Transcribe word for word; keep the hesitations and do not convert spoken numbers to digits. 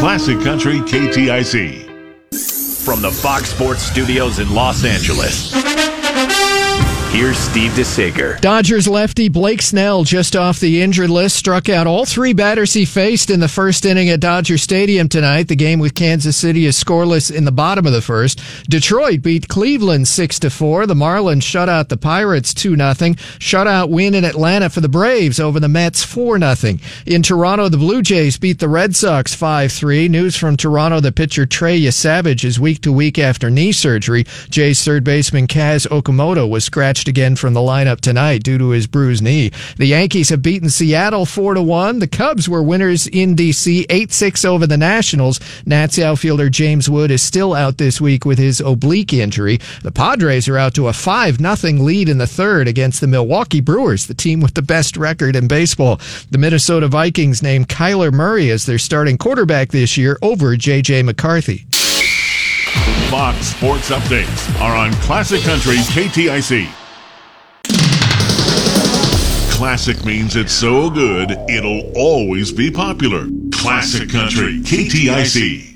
Classic Country K T I C. From the Fox Sports Studios in Los Angeles, here's Steve DeSager. Dodgers lefty Blake Snell, just off the injured list, struck out all three batters he faced in the first inning at Dodger Stadium tonight. The game with Kansas City is scoreless in the bottom of the first. Detroit beat Cleveland six to four. The Marlins shut out the Pirates two nothing. Shutout win in Atlanta for the Braves over the Mets four nothing. In Toronto, the Blue Jays beat the Red Sox five three. News from Toronto, the pitcher Trey Yesavage is week to week after knee surgery. Jays third baseman Kaz Okamoto was scratched again from the lineup tonight due to his bruised knee. The Yankees have beaten Seattle four to one. The Cubs were winners in D C eight six over the Nationals. Nats outfielder James Wood is still out this week with his oblique injury. The Padres are out to a five nothing lead in the third against the Milwaukee Brewers, the team with the best record in baseball. The Minnesota Vikings named Kyler Murray as their starting quarterback this year over J J McCarthy. Fox Sports Updates are on Classic Country K T I C. Classic means it's so good, it'll always be popular. Classic Country K T I C.